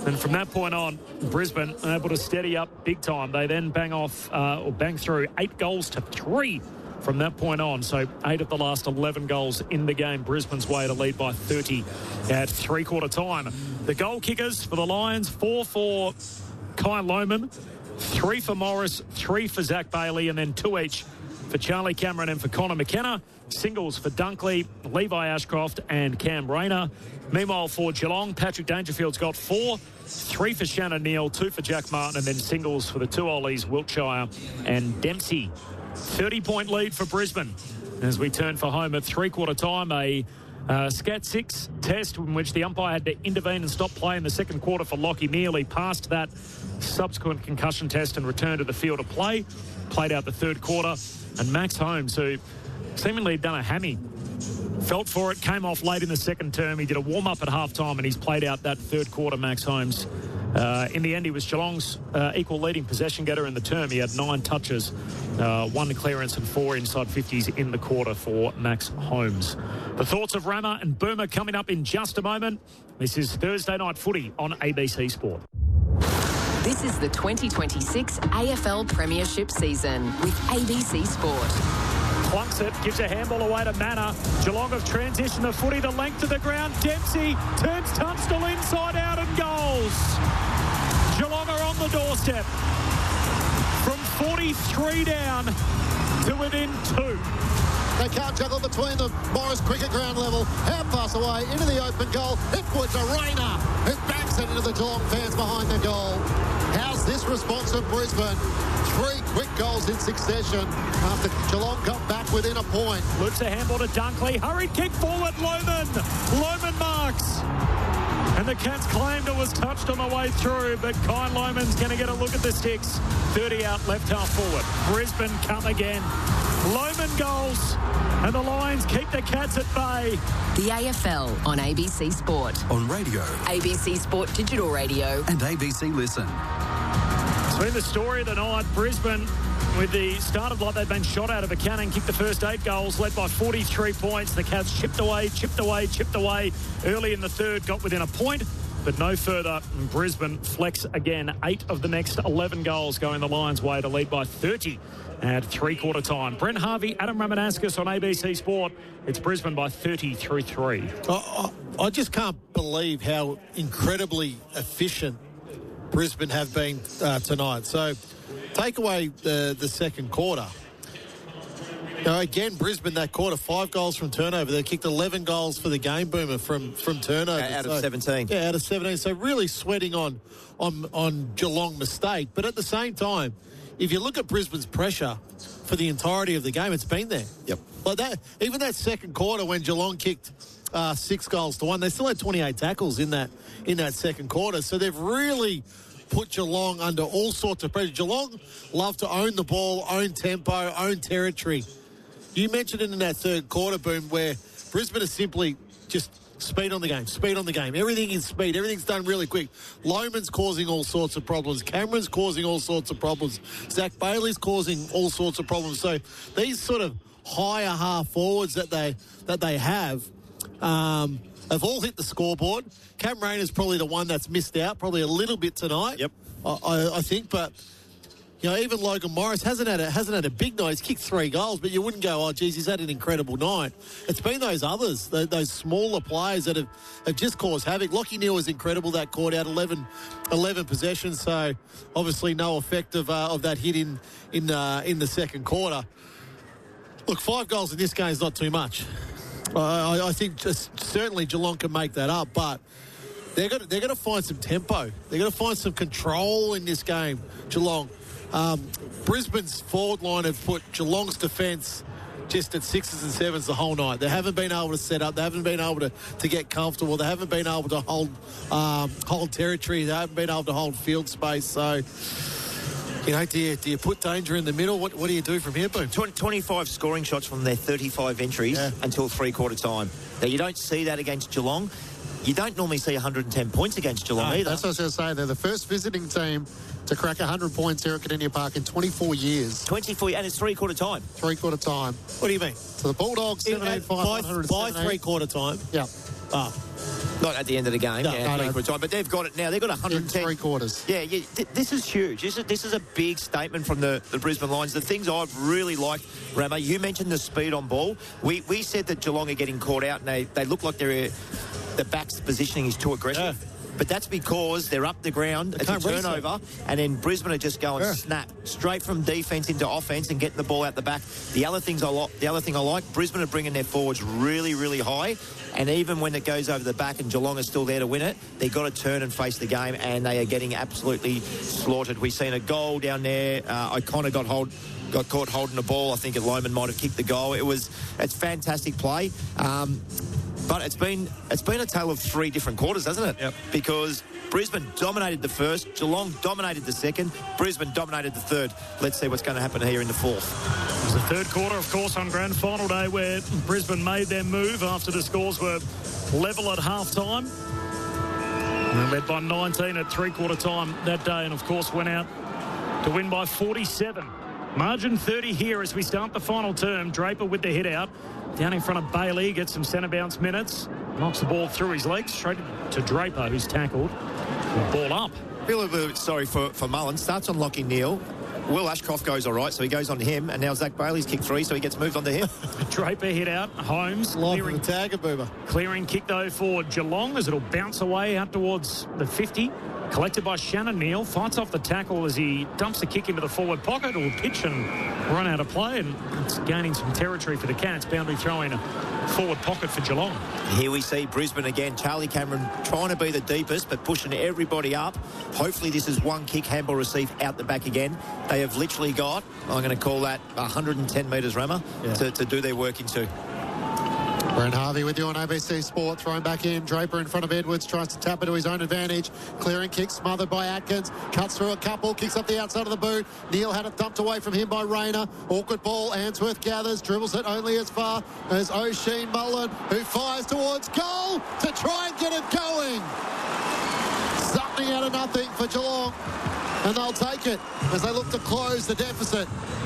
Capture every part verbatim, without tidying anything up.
And from that point on, Brisbane able to steady up big time. They then bang off, uh, or bang through eight goals to three from that point on. So eight of the last eleven goals in the game. Brisbane's way to lead by thirty at three-quarter time. The goal kickers for the Lions, four for Kai Lohmann, three for Morris, three for Zach Bailey, and then two each for Charlie Cameron and for Connor McKenna. Singles for Dunkley, Levi Ashcroft and Cam Rayner. Meanwhile, for Geelong, Patrick Dangerfield's got four, three for Shannon Neal, two for Jack Martin, and then singles for the two Ollies, Wiltshire and Dempsey. thirty-point lead for Brisbane as we turn for home at three-quarter time. A uh, Scat six test in which the umpire had to intervene and stop play in the second quarter for Lockie Neal. He passed that subsequent concussion test and returned to the field of play. Played out the third quarter. And Max Holmes, who seemingly had done a hammy, felt for it, came off late in the second term. He did a warm-up at half-time and he's played out that third quarter, Max Holmes. Uh, in the end, he was Geelong's uh, equal leading possession getter in the term. He had nine touches, uh, one clearance and four inside fifties in the quarter for Max Holmes. The thoughts of Rama and Boomer coming up in just a moment. This is Thursday Night Footy on A B C Sport. This is the twenty twenty-six A F L Premiership season with A B C Sport. Plunks it, gives a handball away to Manor. Geelong have transitioned the footy, the length of the ground. Dempsey turns Tunstall inside out and goals. Geelong are on the doorstep. From forty-three down to within two. They can't juggle between the Morris cricket ground level. Half pass away into the open goal. Hipwood's a Rayner who backs it into the Geelong fans behind the goal. How's this response of Brisbane? Three quick goals in succession after Geelong got back within a point. Looks a handball to Dunkley. Hurried kick forward, Lohmann. Lohmann marks. And the Cats claimed it was touched on the way through, but Kai Lohmann's going to get a look at the sticks. thirty out, left half forward. Brisbane come again. Lohmann goals, and the Lions keep the Cats at bay. The A F L on A B C Sport. On radio. A B C Sport Digital Radio. And A B C Listen. So in the story of the night, Brisbane, with the start of like they've been shot out of a cannon, kicked the first eight goals, led by forty-three points. The Cats chipped away, chipped away, chipped away. Early in the third, got within a point, but no further. And Brisbane flex again. Eight of the next eleven goals going the Lions' way to lead by thirty at three-quarter time. Brent Harvey, Adam Ramanauskas on A B C Sport. It's Brisbane by thirty through three. I, I, I just can't believe how incredibly efficient Brisbane have been uh, tonight. So take away the, the second quarter. You know, again, Brisbane that quarter, five goals from turnover. They kicked eleven goals for the game, Boomer, from, from turnover. Out so, of seventeen. Yeah, out of seventeen. So really sweating on, on, on Geelong mistake. But at the same time, if you look at Brisbane's pressure for the entirety of the game, it's been there. Yep. Like that, even that second quarter when Geelong kicked uh, six goals to one, they still had twenty-eight tackles in that in that second quarter. So they've really put Geelong under all sorts of pressure. Geelong love to own the ball, own tempo, own territory. You mentioned it in that third quarter, Boom, where Brisbane is simply just speed on the game, speed on the game. Everything is speed. Everything's done really quick. Lohmann's causing all sorts of problems. Cameron's causing all sorts of problems. Zach Bailey's causing all sorts of problems. So these sort of higher half forwards that they that they have um, have all hit the scoreboard. Cam Rayner's probably the one that's missed out, probably a little bit tonight. Yep. I, I, I think, but you know, even Logan Morris hasn't had a hasn't had a big night. He's kicked three goals, but you wouldn't go, oh, geez, he's had an incredible night. It's been those others, those, those smaller players that have, have just caused havoc. Lockie Neal was incredible that caught out eleven, eleven possessions, so obviously no effect of uh, of that hit in in uh, in the second quarter. Look, five goals in this game is not too much. I, I think just certainly Geelong can make that up, but they're going to they're going to find some tempo. They're going to find some control in this game, Geelong. Um, Brisbane's forward line have put Geelong's defence just at sixes and sevens the whole night. They haven't been able to set up. They haven't been able to, to get comfortable. They haven't been able to hold um, hold territory. They haven't been able to hold field space. So, you know, do you, do you put danger in the middle? What, what do you do from here, Boom? twenty-five scoring shots from their thirty-five entries yeah. until three-quarter time. Now, you don't see that against Geelong. You don't normally see one hundred ten points against Geelong no, either. That's what I was going to say. They're the first visiting team to crack one hundred points here at Kardinia Park in twenty-four years. twenty-four, and it's three-quarter time. Three-quarter time. What do you mean? So the Bulldogs, seventeen five, by, by three-quarter time? Yeah. Ah. Not at the end of the game, No, yeah, no, three no. quarter time, but they've got it now. They've got one hundred ten. In three quarters. Yeah, yeah. Th- this is huge. This is, this is a big statement from the, the Brisbane Lions. The things I've really liked, Ramo, you mentioned the speed on ball. We we said that Geelong are getting caught out, and they, they look like they're uh, the back's positioning is too aggressive. Yeah. But that's because they're up the ground, it's a can't reset. turnover, and then Brisbane are just going Yeah. snap straight from defence into offence and getting the ball out the back. The other things I like, the other thing I like, Brisbane are bringing their forwards really, really high, and even when it goes over the back and Geelong is still there to win it, they've got to turn and face the game, and they are getting absolutely slaughtered. We've seen a goal down there. Uh, O'Connor got hold. Got caught holding the ball. I think Loman might have kicked the goal. It was it's fantastic play. Um, But it's been it's been a tale of three different quarters, hasn't it? Yep. Because Brisbane dominated the first, Geelong dominated the second, Brisbane dominated the third. Let's see what's going to happen here in the fourth. It was the third quarter, of course, on grand final day where Brisbane made their move after the scores were level at half-time. And led by nineteen at three-quarter time that day, and, of course, went out to win by forty-seven. Margin thirty here as we start the final term. Draper with the hit out. Down in front of Bailey, gets some centre bounce minutes. Knocks the ball through his legs, straight to Draper, who's tackled. Ball up. I feel a little bit sorry for, for Mullen. Starts on Lockie Neal. Will Ashcroft goes all right, so he goes on to him. And now Zach Bailey's kicked three, so he gets moved on to him. Draper hit out. Holmes Live clearing, with the tagger, Boober. clearing kick, though, for Geelong as it'll bounce away out towards the fifty. Collected by Shannon Neal. Fights off the tackle as he dumps the kick into the forward pocket. Will pitch and run out of play. And it's gaining some territory for the Cats. Boundary throw in a forward pocket for Geelong. Here we see Brisbane again. Charlie Cameron trying to be the deepest, but pushing everybody up. Hopefully this is one kick, handball receive out the back again. They have literally got, I'm going to call that one hundred ten metres, Rama, Yeah. to, to do their work into. Brent Harvey with you on A B C Sport. Thrown back in. Draper in front of Edwards. Tries to tap it to his own advantage. Clearing kick smothered by Atkins. Cuts through a couple. Kicks up the outside of the boot. Neal had it dumped away from him by Rayner. Awkward ball. Answorth gathers. Dribbles it only as far as O'Sheen Mullen, who fires towards goal to try and get it going. Something out of nothing for Geelong. And they'll take it as they look to close the deficit.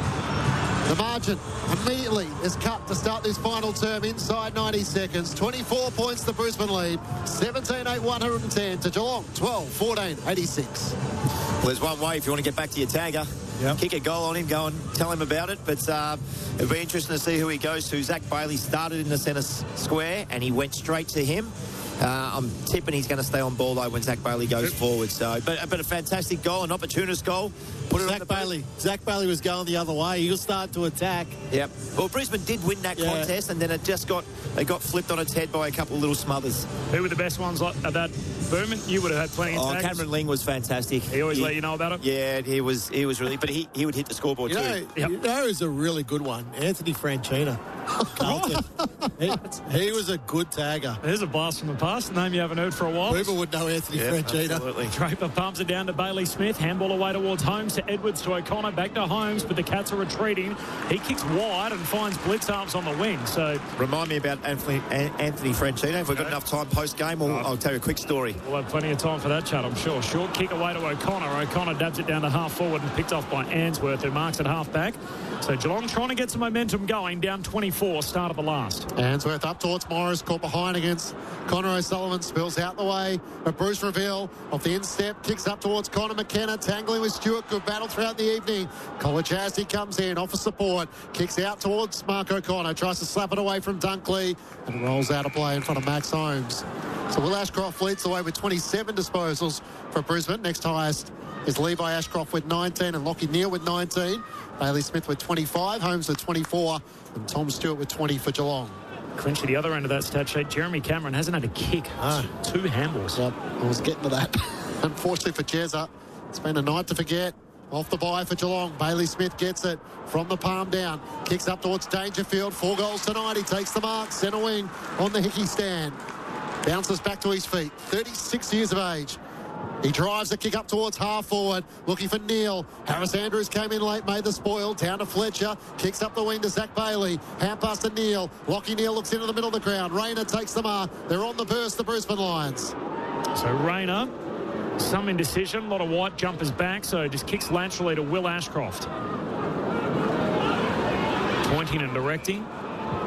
The margin immediately is cut to start this final term inside ninety seconds. twenty-four points the Brisbane lead. seventeen eight one hundred ten to Geelong. twelve fourteen eighty-six. Well, there's one way if you want to get back to your tagger. Yep. Kick a goal on him, go and tell him about it. But uh, it'll be interesting to see who he goes to. Zach Bailey started in the centre s- square and he went straight to him. Uh, I'm tipping he's going to stay on ball, though, when Zach Bailey goes forward. So, but, but a fantastic goal, an opportunist goal. Put it on the Zach boot. Bailey. Zach Bailey was going the other way. He'll start to attack. Yep. Well, Brisbane did win that Yeah. contest, and then it just got it got flipped on its head by a couple of little smothers. Who were the best ones like of that Berman? You would have had plenty of Oh, tackles. Cameron Ling was fantastic. He always let you know about it? Yeah, he was. He was really, but he, he would hit the scoreboard You too. know, Yep. you know who's a really good one? Anthony Franchina. Carlton. he, he was a good tagger. There's a blast from the past, name you haven't heard for a while. Boober would know Anthony Yeah, Franchina. absolutely. Draper pumps it down to Bailey Smith. Handball away towards Holmes, to Edwards, to O'Connor, back to Holmes, but the Cats are retreating. He kicks wide and finds blitz arms on the wing. So Remind me about Anthony, An- Anthony Franchino. If we've got Okay. enough time post game, I'll, I'll tell you a quick story. we'll have plenty of time for that chat, I'm sure. Short kick away to O'Connor. O'Connor dabs it down to half forward and picked off by Answorth, who marks at half back. So Geelong trying to get some momentum going, down twenty-four, start of the last. Answorth up towards Morris, caught behind against Connor O'Sullivan, spills out the way of Bruce Reveal. Off the instep, kicks up towards Connor McKenna, tangling with Stewart. Good battle throughout the evening. Kolachassi comes in, offers support, kicks out towards Mark O'Connor, tries to slap it away from Dunkley, and rolls out of play in front of Max Holmes. So Will Ashcroft leads the way with twenty-seven disposals for Brisbane. Next highest is Levi Ashcroft with nineteen and Lockie Neal with nineteen. Bailey Smith with twenty-five, Holmes with twenty-four, and Tom Stewart with twenty for Geelong. Clinch to the other end of that stat sheet. Jeremy Cameron hasn't had a kick. Ah. Two handballs. Yep, I was getting to that. Unfortunately for Jezza, it's been a night to forget. Off the bye for Geelong. Bailey Smith gets it from the palm down. Kicks up towards Dangerfield. Four goals tonight. He takes the mark. Centre wing on the Hickey stand. Bounces back to his feet. thirty-six years of age. He drives the kick up towards half forward, looking for Neal. Harris Andrews came in late, made the spoil. Down to Fletcher, kicks up the wing to Zach Bailey. Hand pass to Neal. Lockie Neal looks into the middle of the ground. Rayner takes the mark. They're on the burst, the Brisbane Lions. So Rayner, some indecision, a lot of white jumpers back, so just kicks laterally to Will Ashcroft. Pointing and directing.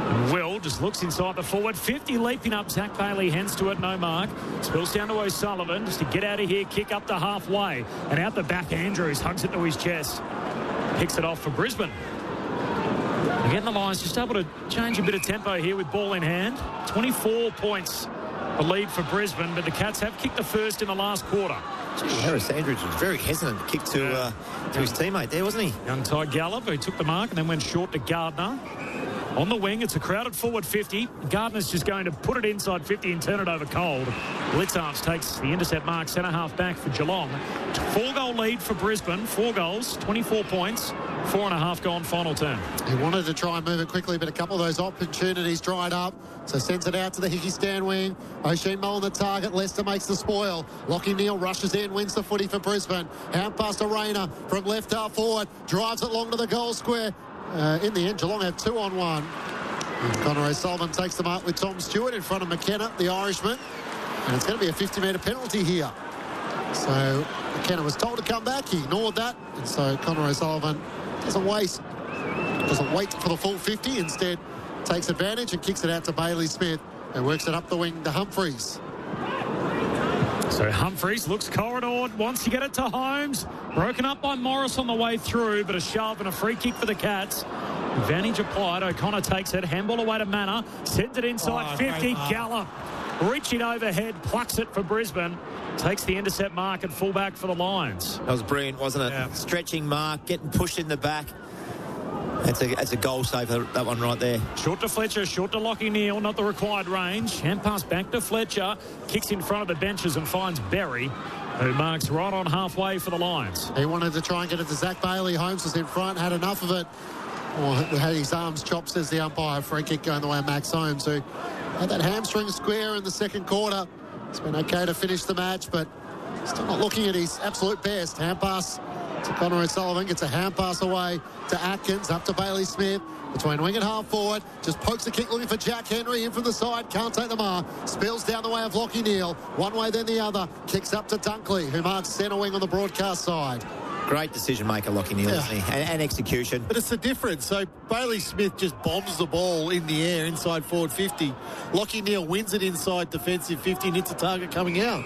And Will just looks inside the forward fifty, leaping up. Zach Bailey hands to it, no mark. Spills down to O'Sullivan just to get out of here, kick up to halfway. And out the back, Andrews hugs it to his chest. Picks it off for Brisbane. Again, the Lions just able to change a bit of tempo here with ball in hand. twenty-four points the lead for Brisbane, but the Cats have kicked the first in the last quarter. Gee, Harris Andrews was very hesitant to kick to, uh, to his teammate there, wasn't he? Young Ty Gallup, who took the mark and then went short to Gardner. On the wing, it's a crowded forward fifty. Gardner's just going to put it inside fifty and turn it over cold. Blitzarch takes the intercept mark, centre half back for Geelong. Four-goal lead for Brisbane. Four goals, twenty-four points. Four and a half gone final term. He wanted to try and move it quickly, but a couple of those opportunities dried up. So sends it out to the Hickey stand wing. O'Sheen Mullen the target. Leicester makes the spoil. Lockie Neal rushes in, wins the footy for Brisbane. Out past to Rayner from left half forward. Drives it long to the goal square. Uh, in the end, Geelong have two on one. And Connor O'Sullivan takes them up with Tom Stewart in front of McKenna, the Irishman. And it's going to be a fifty metre penalty here. So McKenna was told to come back. He ignored that. And so Connor O'Sullivan doesn't waste. Doesn't wait for the full fifty. Instead, takes advantage and kicks it out to Bailey Smith and works it up the wing to Humphreys. So Humphreys looks corridored, wants to get it to Holmes. Broken up by Morris on the way through, but a shove and a free kick for the Cats. Advantage applied. O'Connor takes it. Handball away to Manor. Sends it inside oh, fifty. Gallup reaching overhead. Plucks it for Brisbane. Takes the intercept mark at fullback for the Lions. That was brilliant, wasn't it? Yeah. Stretching mark, getting pushed in the back. That's a, that's a goal save, that one right there. Short to Fletcher, short to Lockie Neal, not the required range. Hand pass back to Fletcher. Kicks in front of the benches and finds Berry, who marks right on halfway for the Lions. He wanted to try and get it to Zach Bailey. Holmes was in front, had enough of it. Or had his arms chopped, says the umpire. Free kick going the way of Max Holmes, who had that hamstring square in the second quarter. It's been okay to finish the match, but still not looking at his absolute best. Hand pass to Connor O'Sullivan. Gets a hand pass away to Atkins. Up to Bailey Smith. Between wing and half forward. Just pokes the kick looking for Jack Henry. In from the side. Can't take the mark. Spills down the way of Lockie Neal. One way then the other. Kicks up to Dunkley, who marks centre wing on the broadcast side. Great decision maker, Lockie Neal, Yeah. isn't he? And, and execution. But it's the difference. So Bailey Smith just bombs the ball in the air inside forward fifty. Lockie Neal wins it inside defensive fifty and hits the target coming out.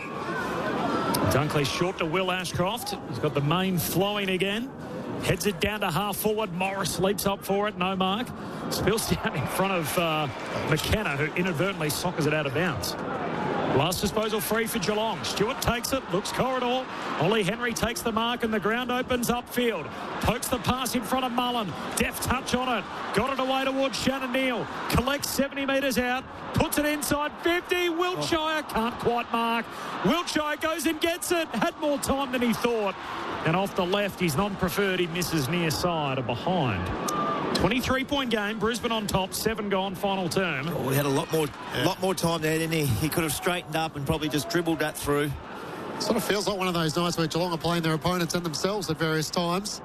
Dunkley short to Will Ashcroft. He's got the main flowing again. Heads it down to half forward. Morris leaps up for it. No mark. Spills down in front of uh, McKenna, who inadvertently soccers it out of bounds. Last disposal free for Geelong. Stewart takes it, looks corridor. Ollie Henry takes the mark and the ground opens upfield. Pokes the pass in front of Mullen. Deft touch on it. Got it away towards Shannon Neal. Collects seventy metres out. Puts it inside fifty. Wiltshire can't quite mark. Wiltshire goes and gets it. Had more time than he thought. And off the left, he's non-preferred. He misses near side or behind. twenty-three point game. Brisbane on top. Seven gone final term. Oh, he had a lot more, yeah. lot more time there, didn't he? He could have straightened up and probably just dribbled that through. Sort of feels like one of those nights where Geelong are playing their opponents and themselves at various times.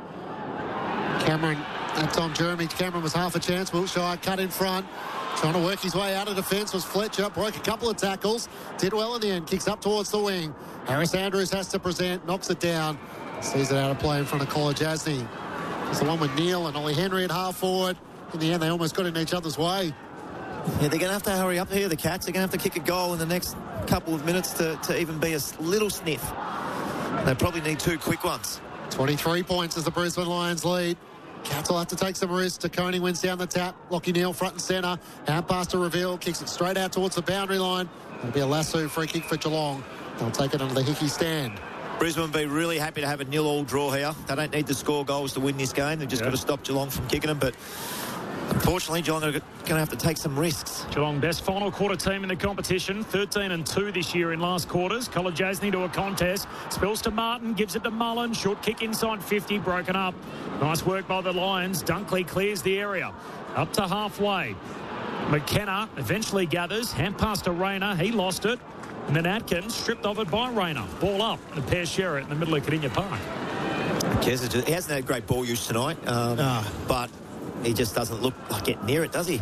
Cameron, that time Jeremy Cameron was half a chance. Wiltshire cut in front. Trying to work his way out of defence was Fletcher. Broke a couple of tackles. Did well in the end. Kicks up towards the wing. Harris Andrews has to present. Knocks it down. Sees it out of play in front of College Asney. It's the one with Neal and Ollie Henry at half forward. In the end, they almost got in each other's way. Yeah, they're going to have to hurry up here, the Cats. They're going to have to kick a goal in the next couple of minutes to, to even be a little sniff. They probably need two quick ones. twenty-three points as the Brisbane Lions lead. Cats will have to take some risks. Coney wins down the tap. Lockie Neal front and centre. Hand pass to Reveal. Kicks it straight out towards the boundary line. It'll be a lasso free kick for Geelong. They'll take it under the Hickey stand. Brisbane will be really happy to have a nil-all draw here. They don't need to score goals to win this game. They've just yeah. got to stop Geelong from kicking them. But unfortunately, Geelong are going to have to take some risks. Geelong best final quarter team in the competition. thirteen and two this year in last quarters. College Asney to a contest. Spills to Martin. Gives it to Mullen. Short kick inside fifty. Broken up. Nice work by the Lions. Dunkley clears the area. Up to halfway. McKenna eventually gathers. Hand pass to Rayner. He lost it. And then Atkins stripped of it by Rayner. Ball up. And the pair share it in the middle of Cardinia Park. Kessler, he hasn't had great ball use tonight. Um, Ah. But he just doesn't look like getting near it, does he?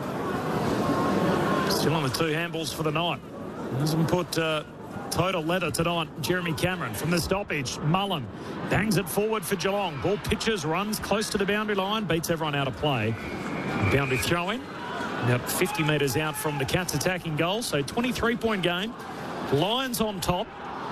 Still on the two handballs for the night. Doesn't put uh, total leather tonight. Jeremy Cameron from the stoppage. Mullen bangs it forward for Geelong. Ball pitches, runs close to the boundary line. Beats everyone out of play. Boundary throw-in. Yep, fifty metres out from the Cats' attacking goal, so twenty-three point game. Lions on top.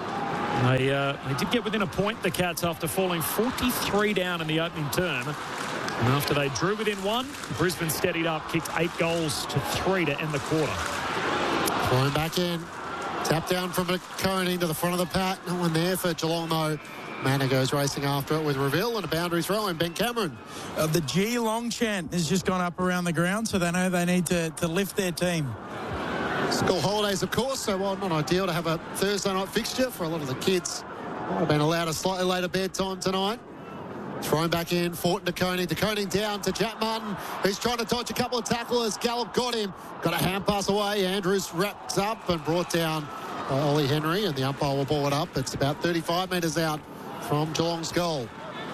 They, uh, they did get within a point, the Cats, after falling forty-three down in the opening term. And after they drew within one, Brisbane steadied up, kicked eight goals to three to end the quarter. Throwing back in. Tap down from McConing to the front of the pack. No one there for Geelong, though. Manor goes racing after it with Reveal and a boundary throw in Ben Cameron. Uh, the Geelong chant has just gone up around the ground, so they know they need to, to lift their team. School holidays, of course, so well, not ideal to have a Thursday night fixture for a lot of the kids. Might have been allowed a slightly later bedtime tonight. Thrown back in, Fortin to Koning. To Koning down to Jack Martin, who's trying to dodge a couple of tacklers. Gallup got him. Got a hand pass away. Andrews wrapped up and brought down by Ollie Henry, and the umpire will ball it up. It's about thirty-five metres out from Geelong's goal.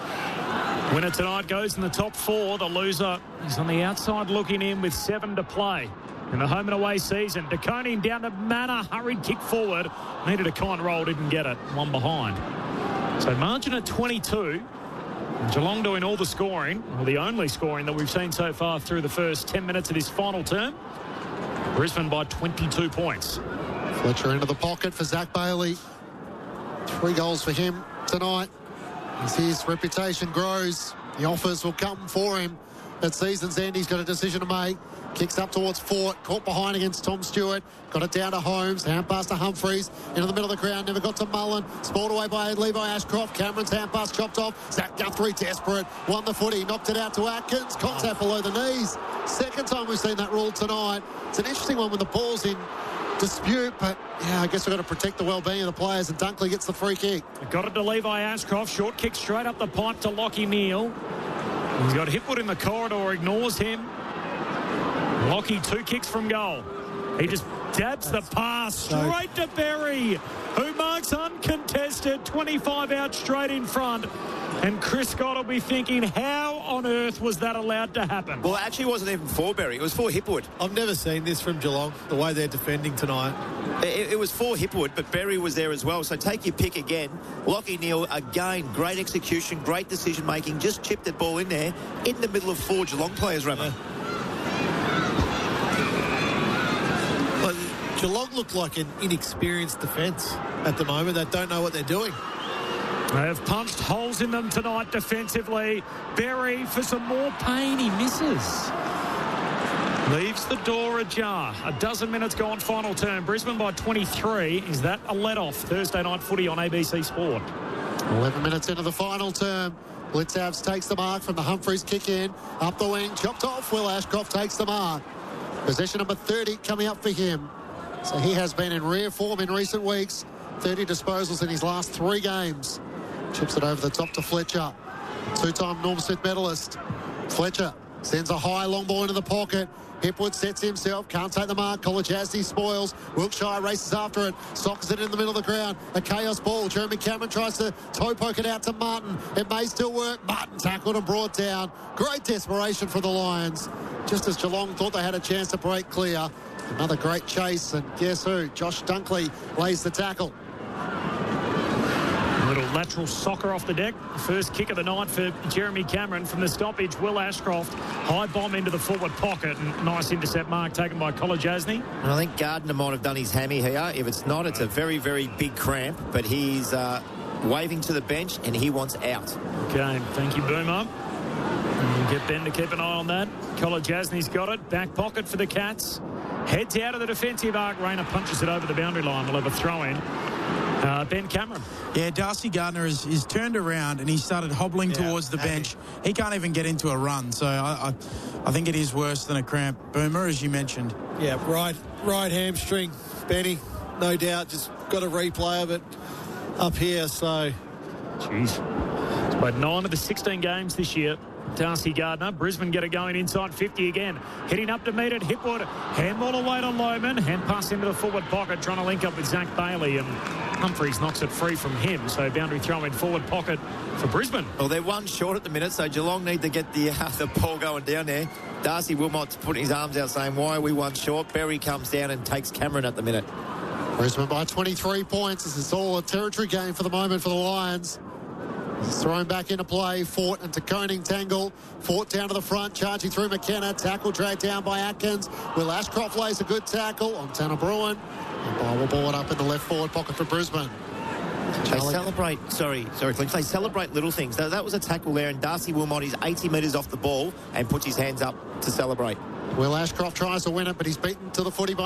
Winner tonight goes in the top four. The loser is on the outside looking in with seven to play. In the home and away season, De Koning down to Manor, hurried kick forward. Needed a con roll, didn't get it. One behind. So margin at twenty-two. Geelong doing all the scoring, or the only scoring that we've seen so far through the first ten minutes of this final term. Brisbane by twenty-two points. Fletcher into the pocket for Zach Bailey. Three goals for him tonight. As his reputation grows, the offers will come for him. At season's end, he's got a decision to make. Kicks up towards Fort, caught behind against Tom Stewart. Got it down to Holmes, hand pass to Humphreys. Into the middle of the ground, never got to Mullen. Spoiled away by Levi Ashcroft. Cameron's hand pass chopped off. Zach Guthrie desperate. Won the footy, knocked it out to Atkins. Contact below the knees. Second time we've seen that rule tonight. It's an interesting one when the ball's in dispute, but yeah, I guess we've got to protect the well-being of the players, and Dunkley gets the free kick. Got it to Levi Ashcroft. Short kick straight up the pipe to Lockie Neal. He's got Hipwood in the corridor, ignores him. Lockie, two kicks from goal. He just dabs the pass straight to Berry, who marks uncontested, twenty-five out straight in front. And Chris Scott will be thinking, how on earth was that allowed to happen? Well, it actually wasn't even for Berry. It was for Hipwood. I've never seen this from Geelong, the way they're defending tonight. It, it was for Hipwood, but Berry was there as well. So take your pick again. Lockie Neal, again, great execution, great decision-making. Just chipped that ball in there in the middle of four Geelong players, Rama. But Geelong look like an inexperienced defence at the moment. They don't know what they're doing. They have punched holes in them tonight defensively. Berry for some more pain. He misses. Leaves the door ajar. A dozen minutes gone, final term. Brisbane by twenty-three. Is that a let-off? Thursday night footy on A B C Sport. eleven minutes into the final term. Blitzavs takes the mark from the Humphreys kick in. Up the wing, chopped off. Will Ashcroft takes the mark. Possession number thirty coming up for him. So he has been in rare form in recent weeks. thirty disposals in his last three games. Chips it over the top to Fletcher. Two-time Norm Smith medalist. Fletcher sends a high long ball into the pocket. Hipwood sets himself, can't take the mark. Kolajasny spoils. Wilkshire races after it. Sockers it in the middle of the ground. A chaos ball. Jeremy Cameron tries to toe poke it out to Martin. It may still work. Martin tackled and brought down. Great desperation for the Lions. Just as Geelong thought they had a chance to break clear. Another great chase, and guess who? Josh Dunkley lays the tackle. A little lateral soccer off the deck. First kick of the night for Jeremy Cameron from the stoppage. Will Ashcroft, high bomb into the forward pocket. And nice intercept mark taken by Kolajasny. And I think Gardner might have done his hammy here. If it's not, it's a very, very big cramp. But he's uh, waving to the bench, and he wants out. Okay, thank you, Boomer. And get Ben to keep an eye on that. Kolajasny's got it. Back pocket for the Cats. Heads out of the defensive arc. Rayner punches it over the boundary line. We'll have a throw in. Uh, Ben Cameron. Yeah, Darcy Gardner is, is turned around and he started hobbling yeah, towards the bench. He can't even get into a run. So I, I, I think it is worse than a cramp. Boomer, as you mentioned. Yeah, right, right hamstring, Benny. No doubt. Just got a replay of it up here. So, jeez. He's played nine of the sixteen games this year. Darcy Gardner. Brisbane get it going inside fifty again. Hitting up to meet it. Hipwood. Handball away to Lohman. Hand pass into the forward pocket. Trying to link up with Zach Bailey. And Humphreys knocks it free from him. So boundary throw in forward pocket for Brisbane. Well, they're one short at the minute. So Geelong need to get the, uh, the ball going down there. Darcy Wilmot's putting his arms out saying, why are we one short? Berry comes down and takes Cameron at the minute. Brisbane by twenty-three points. This is all a territory game for the moment for the Lions. He's thrown back into play. Fort and Taconing tangle. Fort down to the front, charging through McKenna. Tackle dragged down by Atkins. Will Ashcroft lays a good tackle on Tanner Bruin. And ball will ball it up in the left forward pocket for Brisbane. They celebrate, sorry, sorry, Clint. They celebrate little things. That, that was a tackle there, and Darcy Wilmot is eighty metres off the ball and puts his hands up to celebrate. Will Ashcroft tries to win it, but he's beaten to the footy by